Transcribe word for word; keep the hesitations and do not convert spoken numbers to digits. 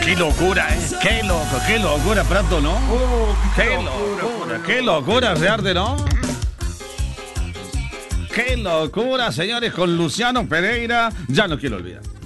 Qué locura, ¿eh? Qué loco, qué locura, Prato, ¿no? Oh, qué, qué locura, locura, qué locura, Rearte, ¿no? Qué locura, señores, con Luciano Pereira. Ya no quiero olvidar.